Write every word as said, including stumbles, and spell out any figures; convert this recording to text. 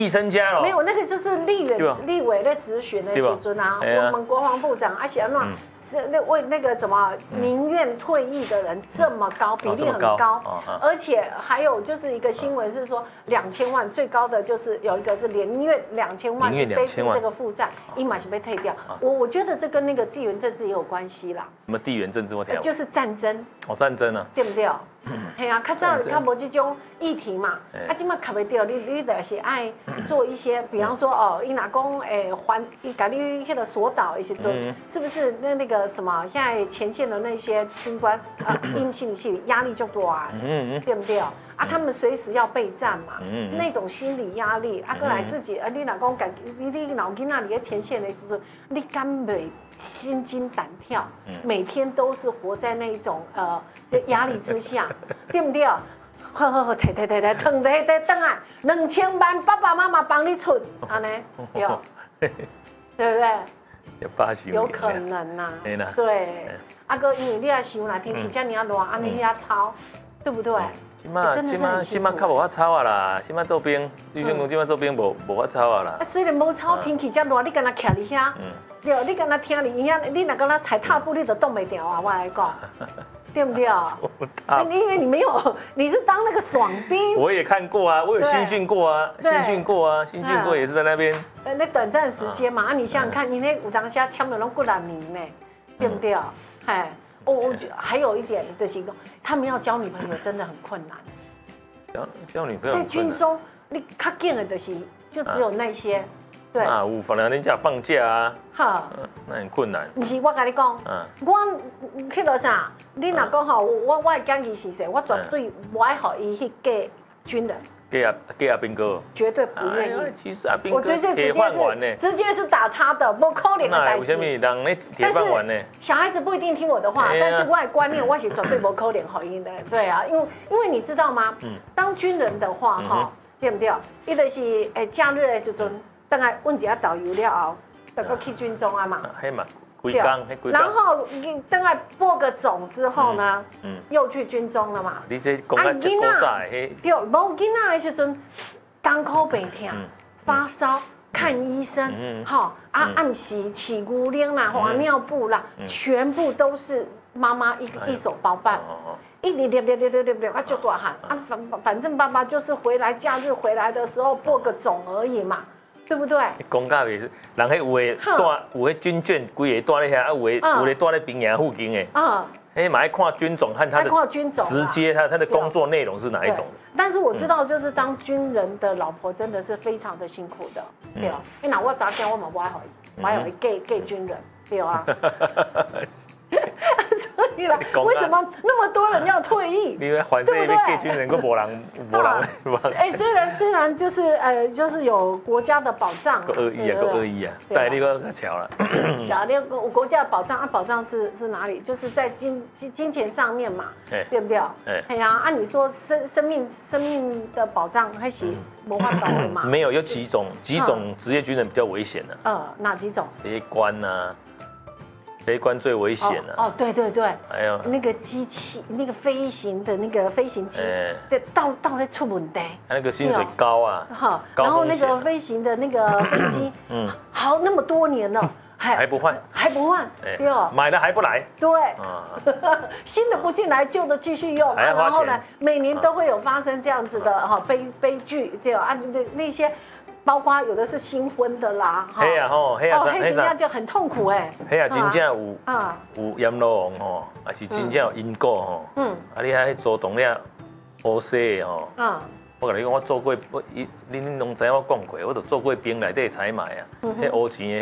亿身家了。 没有，那个就是立委立委在质询的时阵啊，我们国防部长啊，写那是那为那个什么宁愿退役的人这么高，比例很高，而且还有就是一个新闻是说两千万最高的就是有一个是连愿两千万背负这个负债，一马是被退掉。我我觉得这跟那个地缘政治也有关系啦。 什么地缘政治或条？ 就是战争。 哦，战争啊， 对不对？系啊，较早较无这种议题嘛，啊，今麦卡袂到，你你就是爱做一些，比方说哦，伊若讲诶还，伊甲你迄个锁岛的时阵，是不是那那个什么，现在前线的那些军官啊，因是不是压力就大，对不对？啊，他们随时要备战嘛，那种心理压力，啊，过来自己，啊，你若讲家，你你老囡仔伫咧前线的时阵，你敢袂心惊胆跳，每天都是活在那种呃。压力之下，对不对？好好好，提提提提，腾提提等啊，两千万爸爸妈妈帮你出，安尼对，对不对？有可能呐，对。啊哥，因为你也想啦，天气这么热，安尼遐操，对不对？ 今嘛今嘛今嘛较无法操啊啦，今嘛做兵，李建功今嘛做兵无无法操啊啦。 虽然无操，天气这热，你敢若徛伫遐，对，你敢若听你遐，你若敢若踩踏步，你都冻袂掉啊！我来讲。对不对？因为你没有，你是当那个爽兵。 我也看过啊，我有新训过啊，新训过啊，新训过也是在那边。 呃，那短暂时间嘛，啊，你想想看，你那有当下签的拢过两年呢，对不对？哎，我我觉还有一点就是讲，他们要交女朋友真的很困难。 交交女朋友在军中，你较紧的就是就只有那些。对啊，有反正人家放假啊，哈，那很困难。 不是，我跟你讲，我迄个啥，你若讲吼，我我的建议是谁？我绝对不爱互伊去嫁军人。 嫁阿嫁阿兵哥？ 绝对不愿意。 其实阿兵哥铁饭碗呢， 直接是打叉的，不可怜的代志。 为什么人咧铁饭碗呢？ 小孩子不一定听我的话，但是我的观念我是绝对不可怜互因的。对啊，因为因为你知道吗？当军人的话，哈，对不对？伊就是诶，假日的时阵。等下问一下导游了后，再过去军中啊嘛。 嘿嘛，几工，嘿几工。 然后等下播个种之后呢，嗯，又去军中了嘛。 你这讲啊，这古早嘿。 对，无囡仔的时阵，港口病痛、发烧、看医生，哈啊暗时起骨链啦、换尿布啦，全部都是妈妈一一手包办。一直练练练练练练，啊就大汗啊，反反正爸爸就是回来假日回来的时候播个种而已嘛。对不对？ 讲到也是，人迄有诶住有诶军眷，规个住咧遐，啊有诶有咧住咧平阳附近诶。啊，迄嘛爱看军种和他的直接他他的工作内容是哪一种。 但是我知道，就是当军人的老婆真的是非常的辛苦的，对啊。哎，那我早讲我嘛不爱好，我爱好 gay gay 军人，对啊。所以啦，为什么那么多人要退役？ 你为反正你给军人，个无人无人。 哎，虽然虽然就是呃，就是有国家的保障， 够恶意啊，够恶意啊，带那个巧了。 啊，那个国家的保障啊，保障是是哪里？就是在金金金钱上面嘛，对不对？哎呀，按你说生生命生命的保障还是没法搞的嘛？ 没有，有几种几种职业军人比较危险的。 呃，哪几种？ 飞官呐。飞官最危险了、 啊、哦，对对对， 还有那个机器，那个飞行的那个飞行机，对，到到在出问题， 那个薪水高啊， 哈，然后那个飞行的那个飞机，嗯，好那么多年了， 还还不换， 还不换，对哦， 买了还不来， 对，新的不进来，旧的继续用，然后呢，每年都会有发生这样子的哈悲悲剧，对啊，那那些。包括有的是新婚的啦， 嘿啊吼，嘿啊， 嘿真正就很痛苦哎。 嘿啊，真正有啊，有阎罗王吼，还是真正有因果吼。嗯，啊，你遐做动了好势的吼。嗯，我跟你讲，我做过，我你你拢知我讲过，我都做过兵内底采买啊，迄乌钱的。